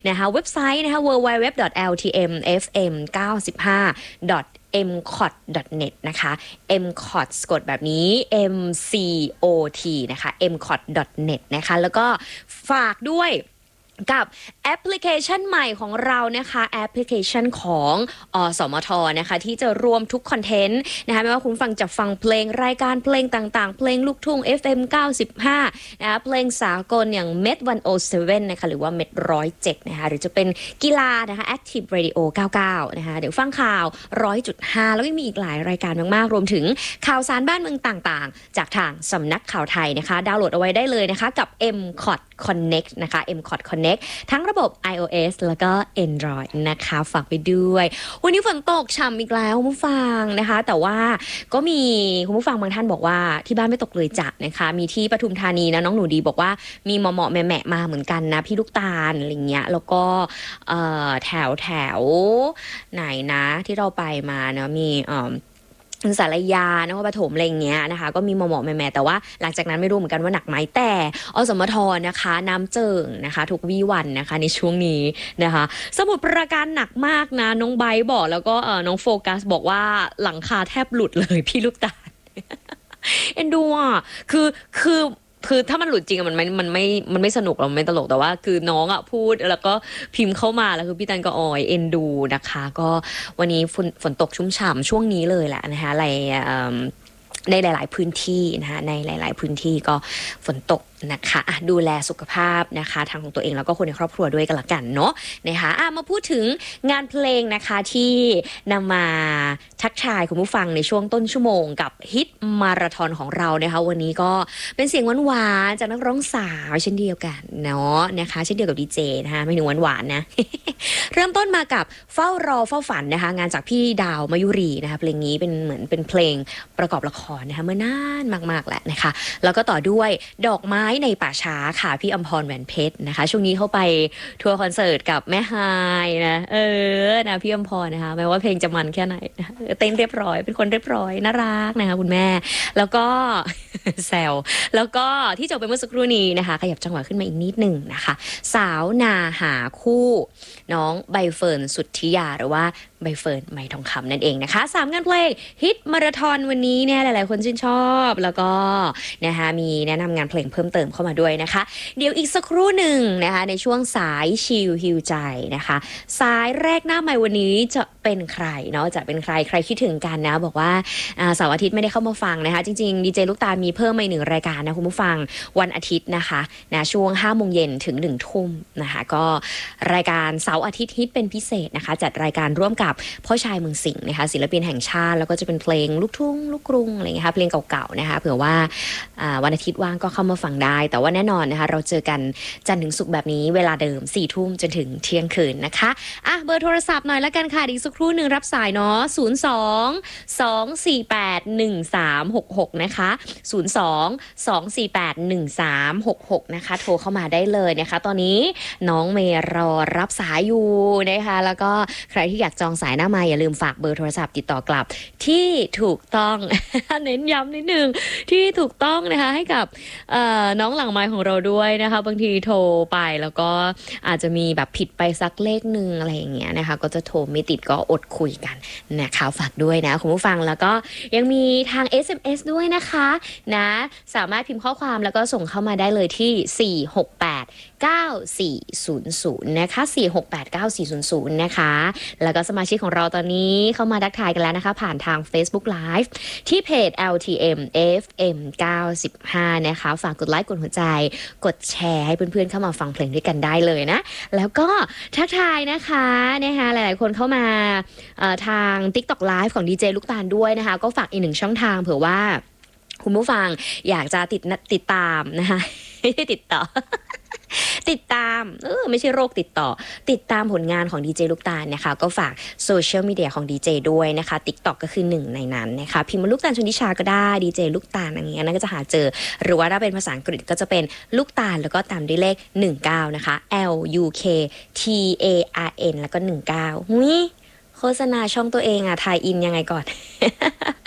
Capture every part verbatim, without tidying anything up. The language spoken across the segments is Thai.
นะคะเว็บไซต์นะคะ ดับเบิลยู ดับเบิลยู ดับเบิลยู ดอท แอล ที เอ็ม เอฟ เอ็ม เก้าสิบห้า ดอท เอ็ม ซี โอ ที ดอท เน็ต นะคะ เอ็ม ซี โอ ที สะกดแบบนี้ เอ็ม ซี โอ ที นะคะ เอ็ม ซี โอ ที ดอท เน็ต นะคะแล้วก็ฝากด้วยกับแอปพลิเคชันใหม่ของเรานะคะแอปพลิเคชันของอสมทนะคะที่จะรวมทุกคอนเทนต์นะคะไม่ว่าคุณฟังจะฟังเพลงรายการเพลงต่างๆเพลงลูกทุ่ง เอฟ เอ็ม เก้าสิบห้านะคะเพลงสากลอย่าง เมท หนึ่งศูนย์เจ็ด นะคะหรือว่า เมท หนึ่งศูนย์เจ็ด นะคะหรือจะเป็นกีฬานะคะ Active Radio เก้าสิบเก้านะคะเดี๋ยวฟังข่าว หนึ่งร้อยจุดห้า แล้วก็มีอีกหลายรายการมากๆรวมถึงข่าวสารบ้านเมืองต่างๆจากทางสำนักข่าวไทยนะคะดาวน์โหลดเอาไว้ได้เลยนะคะกับ เอ็ม ซี โอ ที Connect นะคะ เอ็ม ซี โอ ที Connect ทั้งระบบ iOS แล้วก็ Android นะคะฝากไปด้วยวันนี้ฝนตกฉ่ำอีกแล้วคุณผู้ฟังนะคะแต่ว่าก็มีคุณผู้ฟังบางท่านบอกว่าที่บ้านไม่ตกเลยจ้ะนะคะมีที่ปทุมธานีนะน้องหนูดีบอกว่ามีเหมาะๆแหมะๆมาเหมือนกันนะพี่ลูกตาลอะไรเงี้ยแล้วก็แถวแถวไหนนะที่เราไปมาเนาะมีสารยานครปฐมอะไรเงี้ยนะคะก็มีหมอกๆแม่ๆแต่ว่าหลังจากนั้นไม่รู้เหมือนกันว่าหนักไหมแต่อสมทนะคะน้ำเจิ่งนะคะทุกวี่วันนะคะในช่วงนี้นะคะสมุทรปราการหนักมากนะน้องไบร์บอกแล้วก็เออน้องโฟกัสบอกว่าหลังคาแทบหลุดเลยพี่ลูกตาล เอ็นดูอ่ะคือคือคือถ้ามันหลุดจริงอะมันไม่มันไม่มันไม่สนุกหรอกมันไม่ตลกแต่ว่าคือน้องอ่ะพูดแล้วก็พิมพ์เข้ามาแล้วคือพี่ตันก็ออยเอ็นดูนะคะก็วันนี้ฝนฝนตกชุ่มฉ่ำช่วงนี้เลยแหละนะคะอะไรในหลายๆพื้นที่นะคะในหลายๆพื้นที่ก็ฝนตกนะคะอ่ะดูแลสุขภาพนะคะทางของตัวเองแล้วก็คนในครอบครัวด้วยกันละกันเนาะนะคะอ่ะมาพูดถึงงานเพลงนะคะที่นำมาทักทายคุณผู้ฟังในช่วงต้นชั่วโมงกับฮิตมาราธอนของเรานะคะวันนี้ก็เป็นเสียงหวานๆจากนักร้องสาวเช่นเดียวกันเนาะนะคะเช่นเดียวกับดีเจนะคะไม่ถึงหวานๆนะ เริ่มต้นมากับเฝ้ารอเฝ้าฝันนะคะงานจากพี่ดาวมายุรีนะคะเพลงนี้เป็นเหมือนเป็นเพลงประกอบละครนะคะเมื่อนานมากๆแหละนะคะแล้วก็ต่อด้วยดอกไม้ในป่าช้าค่ะพี่อมพรแหวนเพชรนะคะช่วงนี้เข้าไปทัวร์คอนเสิร์ตกับแม่ฮายนะเออนะพี่อมพรนะคะแม้ว่าเพลงจะมันแค่ไหนนะเต้นเรียบร้อยเป็นคนเรียบร้อยน่ารักนะคะคุณแม่แล้วก็ แซวแล้วก็ที่จบไปเมื่อสักครู่นี้นะคะขยับจังหวะขึ้นมาอีกนิดหนึ่งนะคะสาวนาหาคู่น้องใบเฟิร์นสุทธิยาหรือว่าใบเฟิร์นไหมทองคำนั่นเองนะคะสามงานเพลงฮิตมาราธอนวันนี้เนี่ยหลายๆคนชื่นชอบแล้วก็นะคะมีแนะนำงานเพลงเพิ่มเติมเข้ามาด้วยนะคะเดี๋ยวอีกสักครู่หนึ่งนะคะในช่วงสายชิลฮิวใจนะคะสายแรกหน้าใหม่วันนี้จะเป็นใครเนาะจะเป็นใครใครคิดถึงกันนะบอกว่าเสาร์อาทิตย์ไม่ได้เข้ามาฟังนะคะจริงๆดีเจลูกตาลมีเพิ่มมาหนึ่งรายการนะคุณผู้ฟังวันอาทิตย์นะคะนะช่วงห้าโมงเย็นถึงหนึ่งทุ่มนะคะก็รายการเสาร์อาทิตย์ฮิตเป็นพิเศษนะคะจัดรายการร่วมกับพ่อชายเมืองสิงห์นะคะศิลปินแห่งชาติแล้วก็จะเป็นเพลงลูกทุ่งลูกกรุงอะไรเงี้ยค่ะเพลงเก่าๆนะคะเผื่อว่าวันอาทิตย์ว่างก็เข้ามาฟังได้แต่ว่าแน่นอนนะคะเราเจอกันจันทร์ถึงศุกร์แบบนี้เวลาเดิมสี่ทุ่มจนถึงเที่ยงคืนนะคะอ่ะเบอร์โทรศัพท์หน่อยละกันค่ะอีกสักครู่หนึ่งรับสายเนาะศูนย์ สอง สอง สี่ แปด หนึ่ง สาม หก หกนะคะศูนย์ สอง สอง สี่ แปด หนึ่ง สาม หก หกนะคะโทรเข้ามาได้เลยนะคะตอนนี้น้องเมย์รอรับสายอยู่นะคะแล้วก็ใครที่อยากจองสายหน้าไมค์อย่าลืมฝากเบอร์โทรศัพท์ติดต่อกลับที่ถูกต้อง เน้นย้ำนิดนึงที่ถูกต้องนะคะให้กับน้องหลังไมค์ของเราด้วยนะคะบางทีโทรไปแล้วก็อาจจะมีแบบผิดไปสักเลขหนึ่งอะไรอย่างเงี้ยนะคะก็จะโทรไม่ติดก็อดคุยกันนะคะฝากด้วยนะคุณผู้ฟังแล้วก็ยังมีทาง เอส เอ็ม เอส ด้วยนะคะนะสามารถพิมพ์ข้อความแล้วก็ส่งเข้ามาได้เลยที่สี่ หก แปด เก้า สี่ ศูนย์ ศูนย์นะคะสี่ หก แปด เก้า สี่ ศูนย์ ศูนย์นะคะแล้วก็สมาชิกของเราตอนนี้เข้ามาทักทายกันแล้วนะคะผ่านทาง Facebook Live ที่เพจ แอล ที เอ็ม เอฟ เอ็ม เก้าสิบห้านะคะฝากกดไลค์กดหัวใจกดแชร์ให้เพื่อนๆเข้ามาฟังเพลงด้วยกันได้เลยนะแล้วก็ทักทายนะคะนะคะหลายๆคนเข้ามาทาง TikTok Live ของดีเจลูกตาลด้วยนะคะก็ฝากอีกหนึ่งช่องทางเผื่อว่าคุณผู้ฟังอยากจะติดติดตามนะคะไม่ได้ติดต่อ ติดตามเออไม่ใช่โรคติดต่อติดตามผลงานของดีเจลูกตาลนะคะก็ฝากโซเชียลมีเดียของดีเจด้วยนะคะ TikTok ก็คือหนึ่งในนั้นนะคะพิมพ์มาลูกตาลชนทิชาก็ได้ดีเจลูกตาลอย่างเงี้ยนั่นก็จะหาเจอหรือว่าถ้าเป็นภาษาอังกฤษก็จะเป็นลูกตาลแล้วก็ตามด้วยเลขหนึ่งเก้านะคะ L U K T A R N แล้วก็หนึ่งเก้าหุ้ยโฆษณาช่องตัวเองอะทายอินยังไงก่อน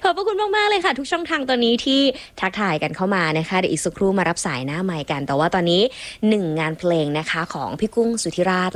อบพระคุณมากๆเลยค่ะทุกช่องทางตอนนี้ที่ทักทายกันเข้ามานะคะเดี๋ยวอีกสักครู่มารับสายหน้าใหม่กันแต่ว่าตอนนี้หนึ่งงานเพลงนะคะของพี่กุ้งสุธิราช